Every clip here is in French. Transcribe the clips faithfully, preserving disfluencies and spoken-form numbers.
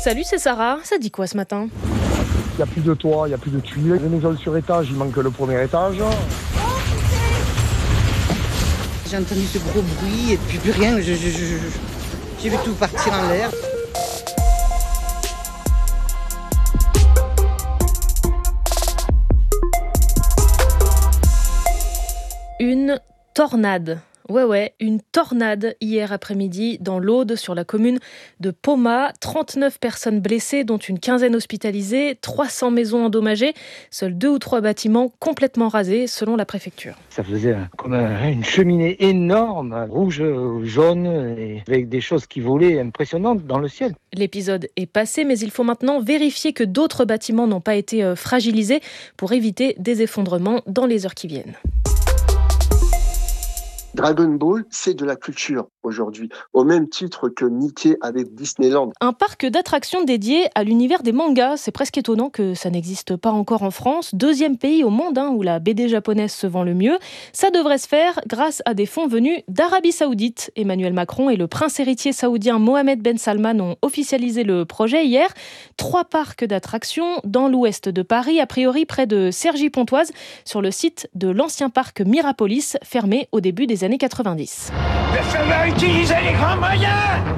Salut, c'est Sarah. Ça dit quoi ce matin ? Il n'y a plus de toit, il n'y a plus de tuiles. Les maisons sur étage, il manque le premier étage. J'ai entendu ce gros bruit et puis plus rien. Je, je, je, je, j'ai vu tout partir en l'air. Une tornade. Ouais, ouais, une tornade hier après-midi dans l'Aude, sur la commune de Poma. trente-neuf personnes blessées, dont une quinzaine hospitalisées, trois cents maisons endommagées, seuls deux ou trois bâtiments complètement rasés, selon la préfecture. Ça faisait comme une cheminée énorme, rouge, jaune, et avec des choses qui volaient impressionnantes dans le ciel. L'épisode est passé, mais il faut maintenant vérifier que d'autres bâtiments n'ont pas été fragilisés pour éviter des effondrements dans les heures qui viennent. Dragon Ball, c'est de la culture aujourd'hui, au même titre que Mickey avec Disneyland. Un parc d'attractions dédié à l'univers des mangas. C'est presque étonnant que ça n'existe pas encore en France. Deuxième pays au monde hein, où la B D japonaise se vend le mieux. Ça devrait se faire grâce à des fonds venus d'Arabie Saoudite. Emmanuel Macron et le prince héritier saoudien Mohamed Ben Salman ont officialisé le projet hier. Trois parcs d'attractions dans l'ouest de Paris, a priori près de Cergy-Pontoise, sur le site de l'ancien parc Mirapolis, fermé au début des années quatre-vingt-dix. Le fameux utiliser les grands moyens.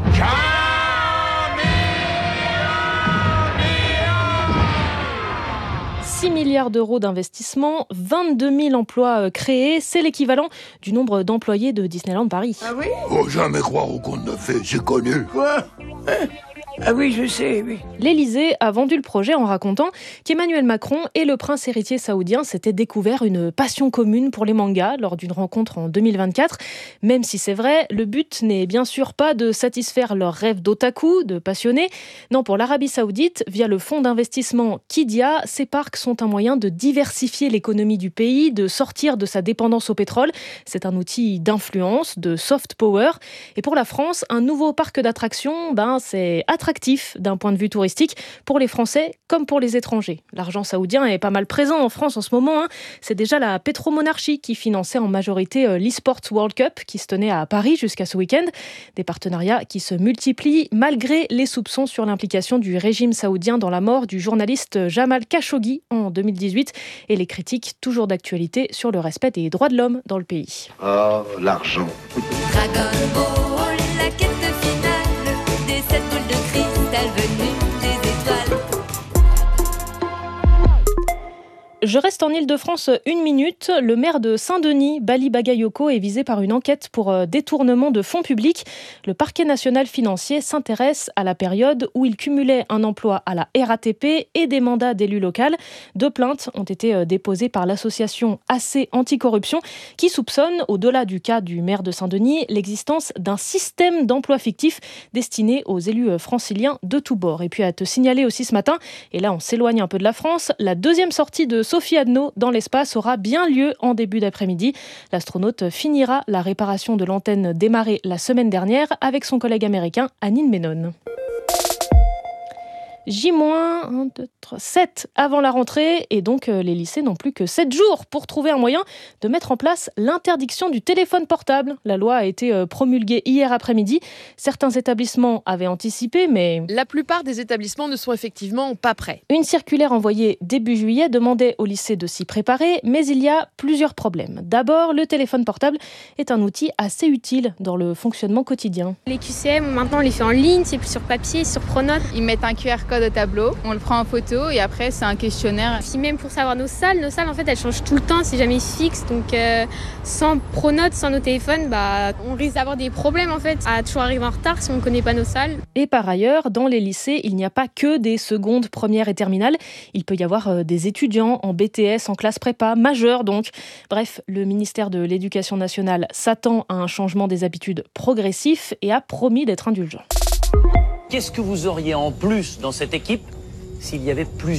six milliards d'euros d'investissement, vingt-deux mille emplois créés, c'est l'équivalent du nombre d'employés de Disneyland Paris. Ah oui ? Faut jamais croire au conte de fées, c'est connu. Quoi ? Ah oui, je sais, oui. L'Élysée a vendu le projet en racontant qu'Emmanuel Macron et le prince héritier saoudien s'étaient découvert une passion commune pour les mangas lors d'une rencontre en deux mille vingt-quatre. Même si c'est vrai, le but n'est bien sûr pas de satisfaire leurs rêves d'otaku, de passionnés. Non, pour l'Arabie Saoudite, via le fonds d'investissement Qiddiya, ces parcs sont un moyen de diversifier l'économie du pays, de sortir de sa dépendance au pétrole. C'est un outil d'influence, de soft power. Et pour la France, un nouveau parc d'attractions, ben, c'est attractif d'un point de vue touristique pour les Français comme pour les étrangers. L'argent saoudien est pas mal présent en France en ce moment. Hein. C'est déjà la pétromonarchie qui finançait en majorité l'e-Sports World Cup qui se tenait à Paris jusqu'à ce week-end. Des partenariats qui se multiplient malgré les soupçons sur l'implication du régime saoudien dans la mort du journaliste Jamal Khashoggi en deux mille dix-huit et les critiques toujours d'actualité sur le respect des droits de l'homme dans le pays. Oh, l'argent. Dragon Ball, la quête finale des sept boules de cristal venues des étoiles. Je reste en Île-de-France une minute. Le maire de Saint-Denis, Bali Bagayoko, est visé par une enquête pour détournement de fonds publics. Le parquet national financier s'intéresse à la période où il cumulait un emploi à la R A T P et des mandats d'élu local. Deux plaintes ont été déposées par l'association A C Anticorruption qui soupçonne, au-delà du cas du maire de Saint-Denis, l'existence d'un système d'emploi fictif destiné aux élus franciliens de tous bords. Et puis à te signaler aussi ce matin, et là on s'éloigne un peu de la France, la deuxième sortie de Sophie Adno dans l'espace aura bien lieu en début d'après-midi. L'astronaute finira la réparation de l'antenne démarrée la semaine dernière avec son collègue américain Anine Menon. J un, deux, trois, sept avant la rentrée et donc euh, les lycées n'ont plus que sept jours pour trouver un moyen de mettre en place l'interdiction du téléphone portable. La loi a été euh, promulguée hier après-midi. Certains établissements avaient anticipé, mais la plupart des établissements ne sont effectivement pas prêts. Une circulaire envoyée début juillet demandait aux lycées de s'y préparer, mais il y a plusieurs problèmes. D'abord, le téléphone portable est un outil assez utile dans le fonctionnement quotidien. Les Q C M, maintenant on les fait en ligne, c'est plus sur papier, sur Pronote. Ils mettent un Q R code au tableau, on le prend en photo et après c'est un questionnaire. Puis même pour savoir nos salles, nos salles en fait elles changent tout le temps, c'est jamais fixe, donc euh, sans Pronote, sans nos téléphones, bah, on risque d'avoir des problèmes en fait, à toujours arriver en retard si on ne connaît pas nos salles. Et par ailleurs, dans les lycées, il n'y a pas que des secondes, premières et terminales, il peut y avoir euh, des étudiants en B T S, en classe prépa, majeurs donc. Bref, le ministère de l'Éducation nationale s'attend à un changement des habitudes progressif et a promis d'être indulgent. Qu'est-ce que vous auriez en plus dans cette équipe s'il y avait plus